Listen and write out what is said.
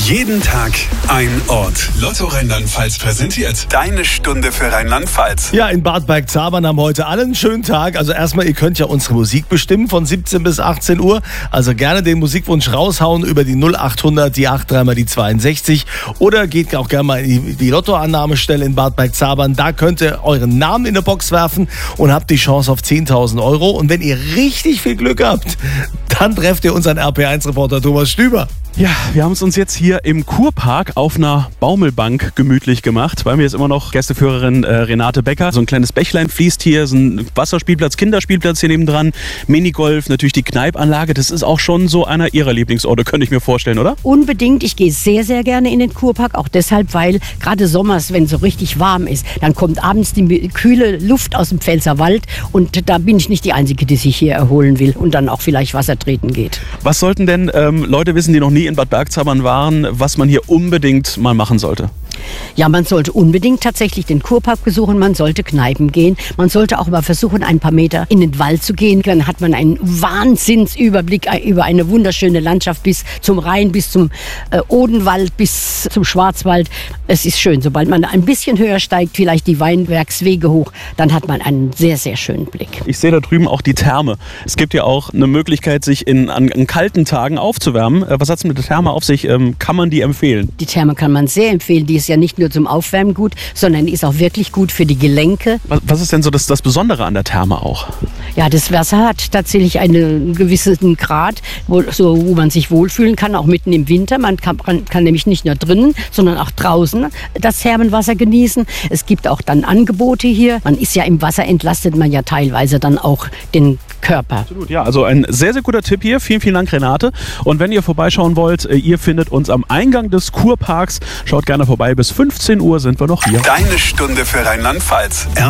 Jeden Tag ein Ort. Lotto Rheinland-Pfalz präsentiert deine Stunde für Rheinland-Pfalz. Ja, in Bad Bergzabern haben heute alle einen schönen Tag. Also erstmal, ihr könnt ja unsere Musik bestimmen von 17 bis 18 Uhr. Also gerne den Musikwunsch raushauen über die 0800, die 83 mal die 62. Oder geht auch gerne mal in die Lottoannahmestelle in Bad Bergzabern. Da könnt ihr euren Namen in der Box werfen und habt die Chance auf 10.000 Euro. Und wenn ihr richtig viel Glück habt, dann trefft ihr unseren RP1-Reporter Thomas Stüber. Ja, wir haben es uns jetzt hier im Kurpark auf einer Baumelbank gemütlich gemacht. Bei mir ist immer noch Gästeführerin Renate Becker. So ein kleines Bächlein fließt hier, so ein Wasserspielplatz, Kinderspielplatz hier nebendran, Minigolf, natürlich die Kneipanlage. Das ist auch schon so einer Ihrer Lieblingsorte, könnte ich mir vorstellen, oder? Unbedingt. Ich gehe sehr, sehr gerne in den Kurpark. Auch deshalb, weil gerade sommers, wenn es so richtig warm ist, dann kommt abends die kühle Luft aus dem Pfälzerwald. Und da bin ich nicht die Einzige, die sich hier erholen will und dann auch vielleicht Wasser treten geht. Was sollten denn Leute wissen, die noch nie in Bad Bergzabern waren, was man hier unbedingt mal machen sollte? Ja, man sollte unbedingt tatsächlich den Kurpark besuchen, man sollte Kneipen gehen, man sollte auch mal versuchen, ein paar Meter in den Wald zu gehen. Dann hat man einen Wahnsinnsüberblick über eine wunderschöne Landschaft bis zum Rhein, bis zum Odenwald, bis zum Schwarzwald. Es ist schön, sobald man ein bisschen höher steigt, vielleicht die Weinbergswege hoch, dann hat man einen sehr, sehr schönen Blick. Ich sehe da drüben auch die Therme. Es gibt ja auch eine Möglichkeit, sich an kalten Tagen aufzuwärmen. Was hat es mit der Therme auf sich? Kann man die empfehlen? Die Therme kann man sehr empfehlen. Die ist ja nicht nur zum Aufwärmen gut, sondern die ist auch wirklich gut für die Gelenke. Was ist denn so das Besondere an der Therme auch? Ja, das Wasser hat tatsächlich einen gewissen Grad, wo man sich wohlfühlen kann, auch mitten im Winter. Man kann nämlich nicht nur drinnen, sondern auch draußen das Thermenwasser genießen. Es gibt auch dann Angebote hier. Man ist ja im Wasser, entlastet man ja teilweise dann auch den Körper. Absolut, ja. Also ein sehr, sehr guter Tipp hier. Vielen, vielen Dank, Renate. Und wenn ihr vorbeischauen wollt, ihr findet uns am Eingang des Kurparks. Schaut gerne vorbei. Bis 15 Uhr sind wir noch hier. Deine Stunde für Rheinland-Pfalz.